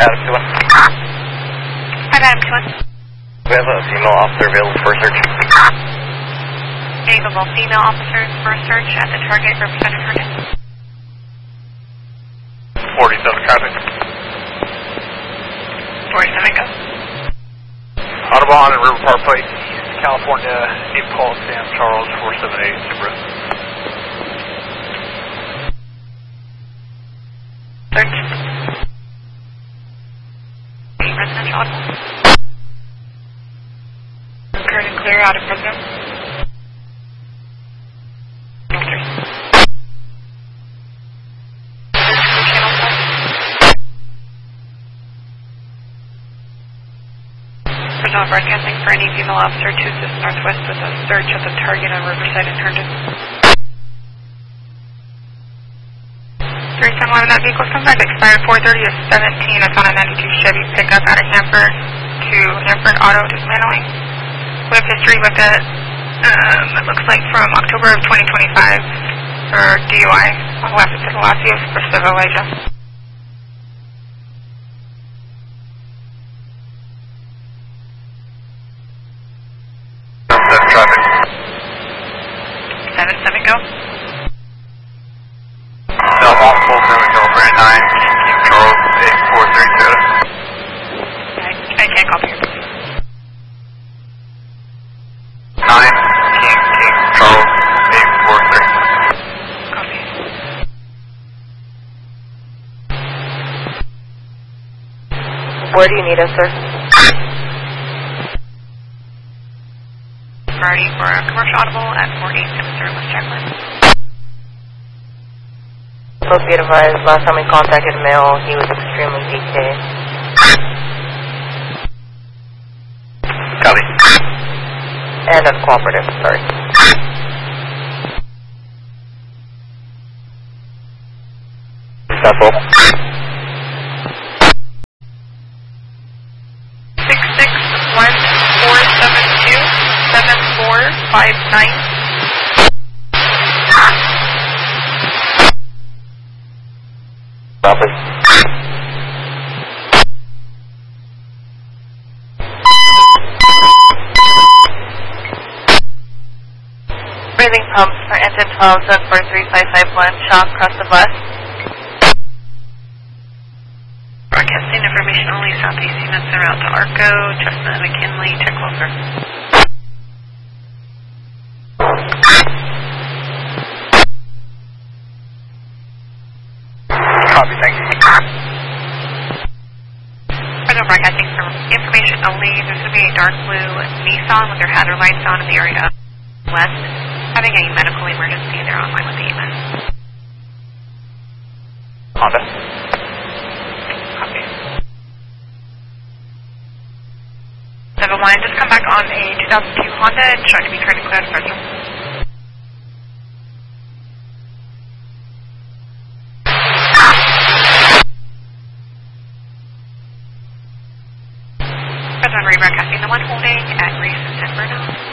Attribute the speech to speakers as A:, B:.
A: Adam 2-1.
B: Adam 2-1.
A: We have a female officer available for a search.
B: Available female officers for a search at the target represented target.
A: 47 traffic.
B: 47 go.
C: Audubon and River Park Place, California, Name call Sam Charles 478 Subaru.
B: Search. Residential Audubon. Cleared and clear out of residence. Personnel broadcasting for any female officer to assist Northwest with a search at the target on Riverside and Herndon. 371, that vehicle comes back expired 4:30 of 17. I found a 92 Chevy pickup out of Hanford to Hanford Auto Dismantling. We have history with it. It looks like from October of 2025 for DUI on West of Palacios for Civil Asia.
A: Traffic.
B: 7-7 go.
A: Del Monte, Brand 9, King Charles 8430.
B: I can't copy your
A: 9, King Charles 8430.
B: copy.
D: Where do you need us, sir?
B: Priority for a commercial audible at 4870 West Jacqueline.
D: Please be advised, last time we contacted Mel, he was extremely DK.
A: Copy.
D: And uncooperative, sorry.
A: Successful.
B: 661-472-7459.
A: Copy.
D: Breathing pumps for engine 12-743-551, shock across the bus.
B: Broadcasting information only, southeast units en route to Arco, Chestnut, McKinley, check closer.
C: Copy, thank you.
B: Further broadcasting for information only, there's going to be a dark blue Nissan with their hazard lights on in the area west, having a medical emergency. They're online with the EMS.
A: Honda.
B: Copy. 7-1, just come back on a 2002 Honda and show it to be trying to clear the spectrum. Rebroadcasting the one holding at Reese and Denver now.